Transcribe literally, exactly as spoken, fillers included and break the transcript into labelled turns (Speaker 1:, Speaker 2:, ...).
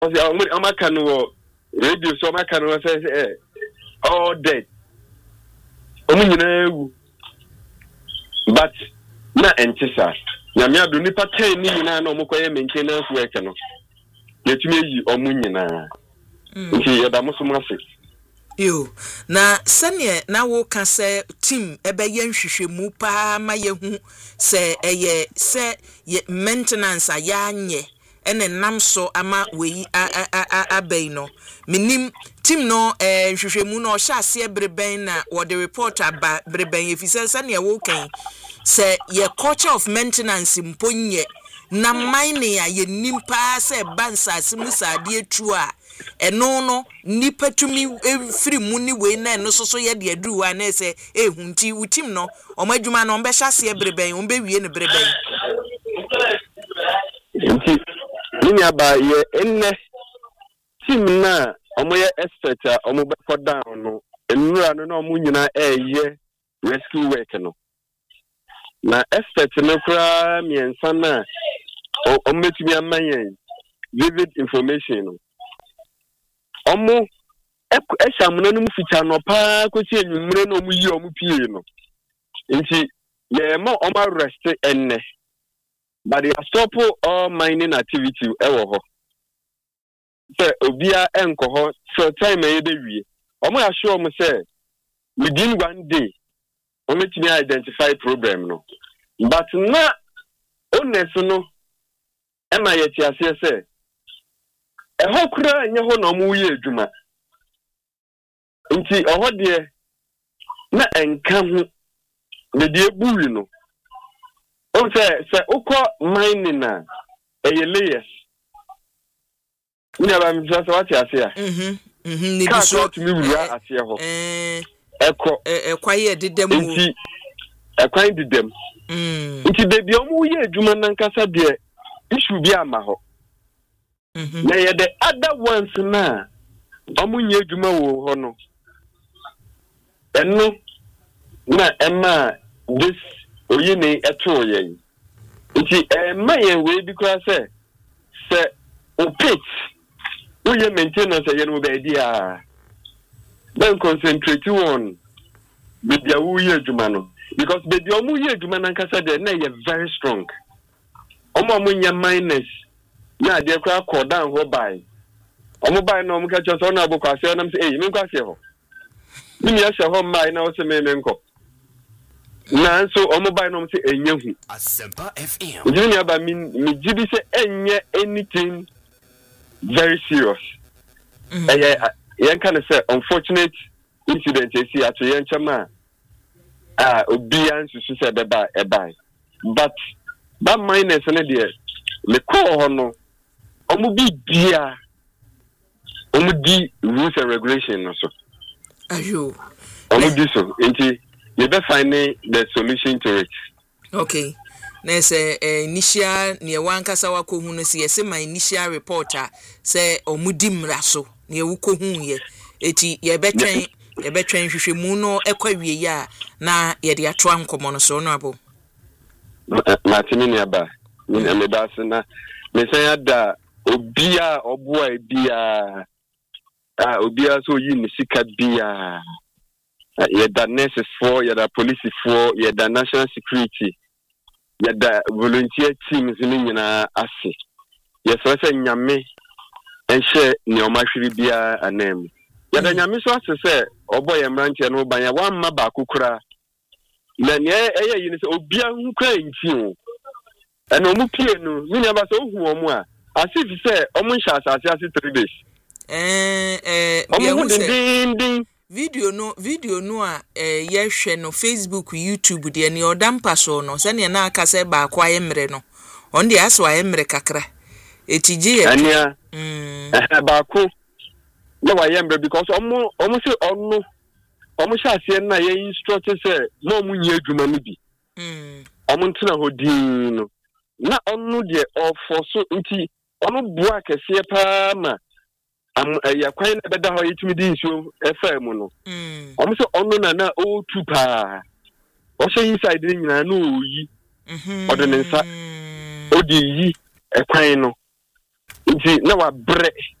Speaker 1: say I'm a can radio so I can say all dead. Omu but na entisa. Na me adu nipa ten ni nyina na omokoye maintenance work no. Yetumi yi omu nyina. Nti yeda musumase.
Speaker 2: Yo na sane na wo ka se team ebe ye nhwehwemu pa ma ye hu se eye se maintenance ayanye ene nam so ama we abei no minim team no eh nhwehwemu no hya ase breben na wo the report aba breben ye fise sane wo kan se ye culture of maintenance mponye na mine ya ye nimpa se bansa asimusade etu a eno no nipa tumi free muni we na no so so ye de aduru wa na se ehunti utim no omadwuma no ombe hya se breben ombe wie ne breben
Speaker 1: nti ni aba ye enne team na omoye expert omo be for down no enura no na omo nyina eye rescue work no na expert no kra miensa na ometumi amayen vivid information no omo eshamuna no mficha no pa kwesi enwumre no omu yi omu pie no nti ye mo oma rest enne but they stop all mining activity ewo ho se obia enko ho so time e de wie omo assure mo say within one day omo timi identify problem no but na honest no ema ye ti ase say eho kura nye ho no mu ye adwuma nti oho de na enka hu me de ebuwi no o say say ukọ mining na eye layers ni aba mi so what ase ya
Speaker 2: mhm mhm ni bi so
Speaker 1: mi wura ase ho
Speaker 2: eh
Speaker 1: ekọ
Speaker 2: ekwaye dedem
Speaker 1: nti ekwan dedem
Speaker 2: mm
Speaker 1: nti de bi omu ye adwuma na nkasa de issue bi ama ho
Speaker 2: mhm
Speaker 1: na ye the other ones na omu nye adwuma wo ho no eno na ema this oyine eto ye nti ema ye we bi kwa say say o pitch we ye maintenance ye no be dia then concentrate on with their wo ye adwuma no because the omu ye adwuma na nkasa de na ye very strong omo omu nya minus na de kwa call down ho by omo by no omu ka cho so na abokwa se na say eh me kwa se ho mi ya se ho mai na o se me me nko na so omo by no say enye hu
Speaker 3: Asempa F M
Speaker 1: ujini aba mi mi jibi say enye anything very serious eh yen kan say unfortunate incident e si ato yen chama ah obian susu say beba e bai but that minus na de le call ho no omo bi bia omo di rules and regulations no so
Speaker 2: ayo
Speaker 1: omo di so enti you be finding the solution to it.
Speaker 2: Okay. Na say uh, initial ne wankasa wakohu no se yese my initial reporter say omudi mraso ne wukohu ye eti ye betwen ye betwen hwehwemu no ekwawie ya na ye de ato ankomo no so no abo
Speaker 1: Martin ni aba ni amedase na me say ada obia oboa bia ah obia so yi ni sika bia ye da nurses for ye da police for ye da national security ye da volunteer teams ni nyina ase ye so say nyame enhye ni o mahwiri bia anem ye da nyame so ase say obo ye mranche no ban ya wan ma ba kokura na ne eye yi ni say obia hu kwa nti o ena omu pie no ni nya ba so hu omu a asif say omu nsha asase ase three days
Speaker 2: eh eh
Speaker 1: omu din din
Speaker 2: video no video no a eh yehwe no Facebook YouTube de ne odampa so no se ne na aka se ba kwa yemre no on de aso ayemre kakra etiji ye
Speaker 1: ania
Speaker 2: mm
Speaker 1: eh ba ko na wa yemre because omu omu se onu omu sha ase na ye instruct say mo mu nya adwuma ni bi
Speaker 2: mm
Speaker 1: omu ntena ho din no na onu de ofo so nti onu bua kese pa ma am ya kwan na beda ho yitimi di nso efa mu no
Speaker 2: mm
Speaker 1: omu se onu na na o tu pa o se inside ni nyina na oyi
Speaker 2: mhm
Speaker 1: o de nsa o di yi e kwan no nti na wabrɛ